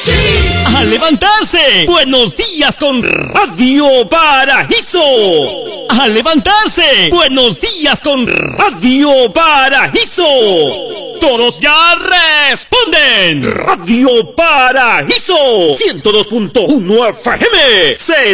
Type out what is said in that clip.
¡A levantarse! ¡Buenos días con Radio Paraíso! ¡A levantarse! ¡Buenos días con Radio Paraíso! ¡Todos ya responden! Radio Paraíso 102.1 FM.